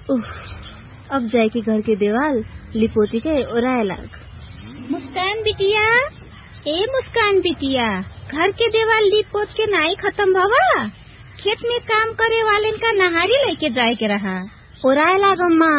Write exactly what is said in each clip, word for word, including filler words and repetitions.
उफ, अब जाए के घर के देवाल लिपोती के ओराए लाग। मुस्कान बिटिया, ए मुस्कान बिटिया, घर के देवाल लिपोत के नाई खत्म भवा। खेत में काम करे वाले का नहारी लेके जाए के रहा। ओराए लाग अम्मा।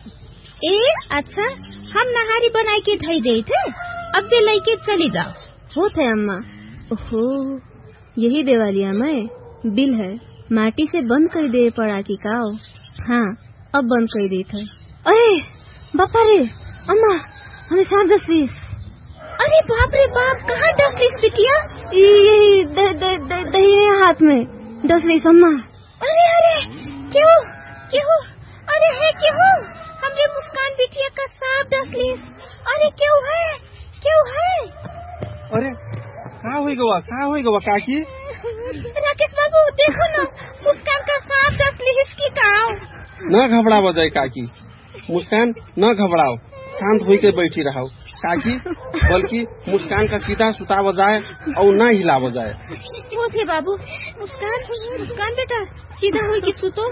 ए अच्छा, हम नहारी बनाए के धई दे थे, अब दे लेके चली जाओ। हो थे अम्मा। ओहो, यही देवालिया में बिल है, माटी से बंद कर दे पड़ा की काओ। हाँ, अब बंद कर दी थे। अरे बापा रे अम्मा, हमें सांप डसलीस। अरे बाप रे बाप, कहाँ डसलीस बिटिया? यही दही हाथ में डसलीस अम्मा। अरे अरे क्यों क्यों? अरे है क्यों? हमरे मुस्कान बिटिया का सांप डसलीस। अरे क्यों है क्यों है? अरे कहाँ हुई गवा कहाँ हुई गवा काकी? राकेश बाबू देखो ना, मुस्कान का सांप डसलीस की काओ। न घबराओ जाए काकी, मुस्कान न घबराओ, शांत होई के बैठी रहो काकी, बल्कि मुस्कान का सीधा सुताव जाए और न हिलाव जाए। वो थे बाबू, मुस्कान मुस्कान बेटा सीधा होई के सुतो।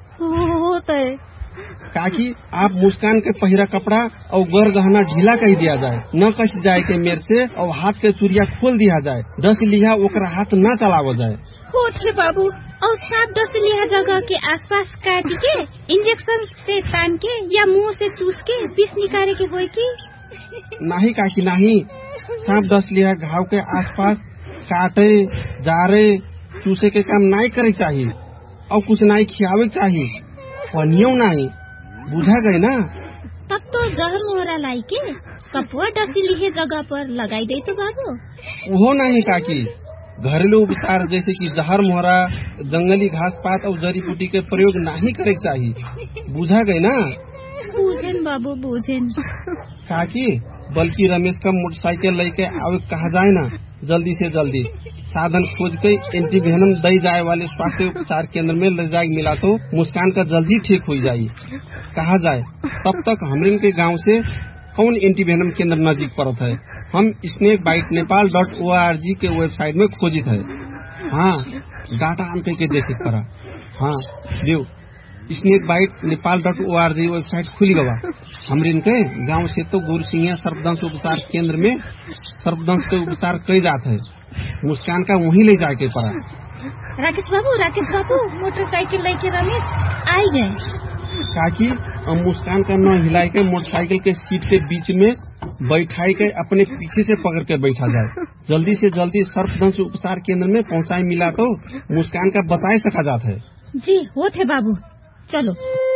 होता है काकी, आप मुस्कान के पहिरा कपड़ा और गर गहना ढीला कर दिया जाए, न कस जाए के मेर से, और हाथ के चूड़िया खोल दिया जाए, दस लिहा ओकरा हाथ न चलाव जाए। हो थे बाबू, और सांप दस लिहा जगह के आसपास काट के इंजेक्शन से तान के या मुंह से चूस के विष निकाले के होई की? नहीं काकी नहीं, सांप दस लिहा घाव के आसपास काटे जारे चूसे के काम नहीं करे चाहिए, और कुछ नहीं खियावे चाहिए, पनियो नहीं, बुझा गए ना? तब तो जहर मोहरा लाई के सपुआ डसी लिहे जगह पर लगाई दे तो बाबू। वो नहीं काकी, घरेलू उपचार जैसे कि जहर मोहरा, जंगली घास पात और जड़ी बूटी के प्रयोग नहीं करे चाहिए, बुझा गए ना? बूझेन बाबू बूझेन। काकी, बल्कि रमेश का मोटरसाइकिल लेके आवे कहा जाए ना, जल्दी से जल्दी साधन खोज के एंटीवेनम दई जाए वाले स्वास्थ्य उपचार केंद्र में ले जाए मिला तो मुस्कान का जल्दी ठीक हो जाये कहा जाए। तब तक हमरे के गांव से कौन एंटीवेनम केंद्र नजदीक पड़ता है, हम snake bite Nepal dot O R G के वेबसाइट में खोजित है। हाँ, डाटा आन के देखे पड़ा। हाँ देव, snake bite Nepal dot O R G website खुल गवा। हमरे के गांव से तो गुरसिंह सर्पदंश उपचार केंद्र में सर्पदंश के उपचार कई जाते है, मुस्कान का वहीं ले जाके पड़ा। राकेश बाबू राकेश बाबू मोटरसाइकिल लेके रमेश आई गए। काकी, अब मुस्कान का न हिलाई के मोटरसाइकिल के सीट के बीच में बैठाई के अपने पीछे से पकड़ के बैठा जाए, जल्दी से जल्दी सर्पदंश उपचार केंद्र में पहुंचाए मिला तो मुस्कान का बताए सका जाता है। जी वो थे बाबू, चलो।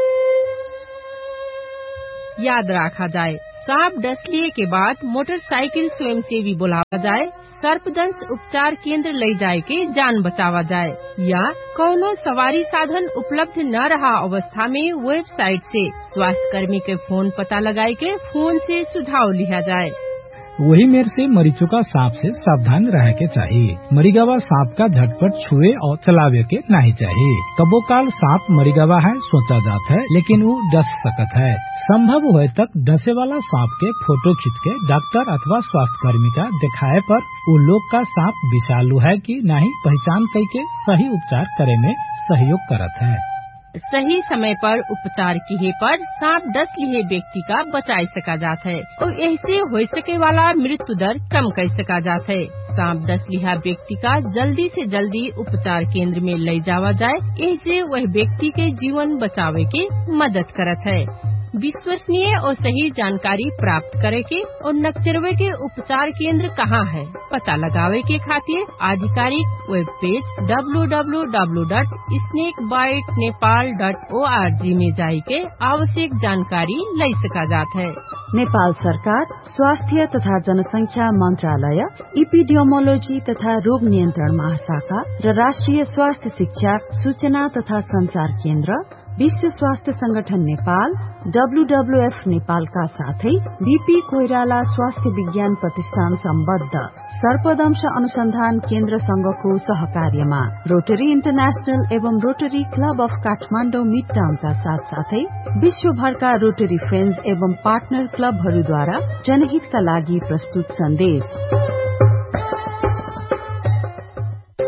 याद रखा जाए, सांप डसलिए के बाद मोटरसाइकिल स्वयंसेवी बुलावा जाए, सर्पदंश उपचार केंद्र ले जाए के जान बचावा जाए, या कौनो सवारी साधन उपलब्ध न रहा अवस्था में वेबसाइट से स्वास्थ्य कर्मी के फोन पता लगाए के फोन से सुझाव लिया जाए। वही मेर से मरीचुका सांप से सावधान रह के चाहिए। मरीगवा सांप का झटपट छुए और चलावे के नहीं चाहिए। कबो काल सांप मरीगवा है सोचा जाता है, लेकिन वो डस सकत है। संभव हुए तक डसे वाला सांप के फोटो खींच के डॉक्टर अथवा स्वास्थ्य कर्मी का दिखाए पर वो लोग का सांप विषालु है कि नहीं पहचान करके सही उपचार करे में सहयोग करत है। सही समय पर उपचार किए पर सांप डस लिए व्यक्ति का बचाई सका जाता है और ऐसे हो सके वाला मृत्यु दर कम कर सका जाता है। सांप डस लिया व्यक्ति का जल्दी से जल्दी उपचार केंद्र में ले जावा जाए, ऐसे वह व्यक्ति के जीवन बचावे के मदद करत है। विश्वसनीय और सही जानकारी प्राप्त करे के और नक्चरवे के उपचार केंद्र कहाँ है पता लगावे के खातिर आधिकारिक web page W W W dot snake bite Nepal dot O R G में जाए के आवश्यक जानकारी ले सका जाता है। नेपाल सरकार स्वास्थ्य तथा जनसंख्या मंत्रालय, इपिडियोमोलोजी तथा रोग नियन्त्रण महाशाखा र राष्ट्रिय स्वास्थ्य शिक्षा सूचना तथा संचार केन्द्र, विश्व स्वास्थ्य संगठन Nepal, W W F Nepal का साथै बीपी कोइराला स्वास्थ्य विज्ञान प्रतिष्ठान सम्बद्ध सर्पदंश अनुसन्धान केन्द्र संघको सहकार्यमा रोटरी इन्टरनेशनल एवं रोटरी क्लब अफ काठमाडौँ मिड टाउनका साथ साथै विश्वभरका रोटरी फ्रेन्ड्स एवं पार्टनर क्लबहरूद्वारा जनहितका लागि प्रस्तुत सन्देश।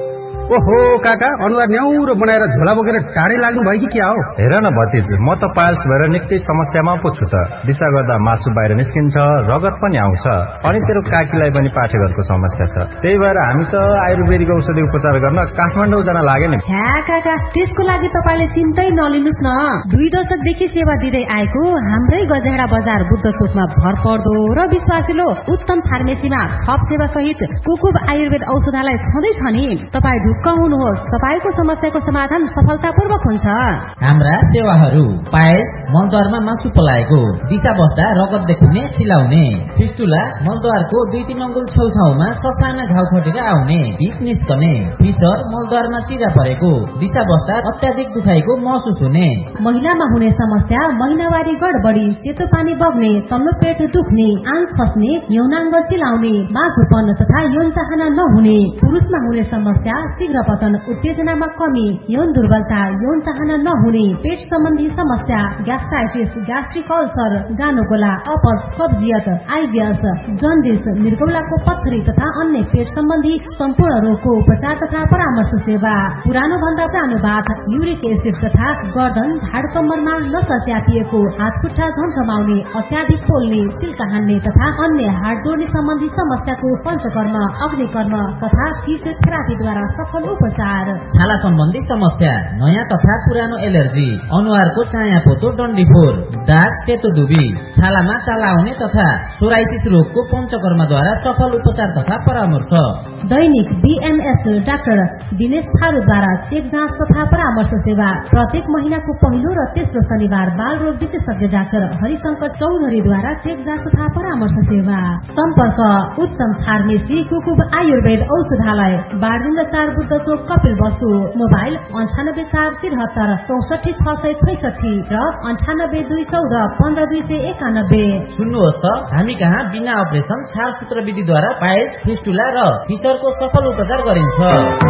ओहो काका, अनुहार न्याउरो बनाएर झोला बोकेर टाढै लाग्नु भयो कि क्या हो? हेर न भतिज, म त पाइल्स भएर निकै समस्यामा पो छु त। दिशा गर्दा मासु बाहिर निस्किन्छ, रगत पनि आउँछ, अनि तेरो काकीलाई पनि पाठेघरको समस्या छ। त्यही भएर हामी त आयुर्वेदिक औषधि उपचार गर्न काठमाडौँ जान लाग्यो नि। ह्या काका, त्यसको लागि तपाईले चिन्तै नलिनुस् न। दुई दशकदेखि सेवा दिँदै आएको हाम्रै गजेडा बजार बुद्ध चोकमा भरपर्दो र विश्वासिलो उत्तम फार्मेसीमा थप सेवा सहित कुकुब आयुर्वेद औषधालय छँदैछ नि। तपाईँ ढुक्क हुनुहोस्, तपाईँको समस्याको समाधान सफलतापूर्वक हुन्छ। हाम्रा सेवाहरू पायस, मलद्वारमा मासु पलाएको, दिशा बस्दा रगत देखिने चिलाउने, फिस्टुला, मलद्वारको दुई तीन अङ्गुल छेउछाउमा ससाना घाउ खटेर आउने, पिप निस्कने, फिसर, मलद्वारमा चिरा परेको, दिशा बस्दा अत्याधिक दुखाइको महसुस हुने, महिलामा हुने समस्या महिनावारी गडबडी, सेतो पानी बग्ने, तल्लो पेट दुख्ने, आँख खस्ने, यौनाङ्ग चिलाउने, बाझोपन तथा यौन चाहना नहुने, पुरुषमा हुने समस्या शीघ्र पतन, उत्तेजनामा कमी, यौन दुर्बलता, यौन चाहना नहुने, पेट सम्बन्धी समस्या, ग्यास्ट्राइटिस, ग्यास्ट्रिक अल्सर, गानोगोला, अपच, कब्जियत, आइबिएस, जन्डिस, मृगौलाको पत्थरी तथा अन्य पेट सम्बन्धी सम्पूर्ण रोगको उपचार तथा परामर्श सेवा। पुरानो भन्दा पुरानो बाथ, युरिक एसिड तथा गर्दन, ढाड कम्मरमा नसा च्यापिएको, हात खुट्टा झमझमाउने, अत्याधिक पोल्ने, सिल्का हान्ने तथा अन्य हाड जोड्ने सम्बन्धी समस्याको पञ्चकर्म, अग्निकर्म तथा फिजियोथेरापीद्वारा सफल उपचार। छाला सम्बन्धी समस्या, नयाँ तथा पुरानो एलर्जी, अनुहारको चाया पोतो डन्डीफोर, दाग, सेतो दुबी, छालामा चाला आउने तथा सोराइसिस रोगको पञ्चकर्मद्वारा सफल उपचार तथा परामर्श। दैनिक बीएमएस डाक्टर दिनेश थारूद्वारा चेक जाँच तथा परामर्श सेवा। प्रत्येक महिनाको पहिलो र तेस्रो शनिबार बाल रोग विशेषज्ञ डाक्टर हरिशंकर चौधरीद्वारा चेक जाँच तथा परामर्श सेवा। सम्पर्क उत्तम फार्मेसी कुकुब आयुर्वेद औषधालय, बारदिन्द चार बुद्ध चोक, कपिल वस्तु। मोबाइल अन्ठानब्बे चार त्रिहत्तर चौसठी छ सय छैसठी र अन्ठानब्बे दुई चौध पन्ध्र दुई सय एकानब्बे। सुन्नुहोस् त, हामी कहाँ बिना अपरेसन छाल सूत्र विधिद्वारा पायस, फिस्टुला र फिसरको सफल उपचार गरिन्छ।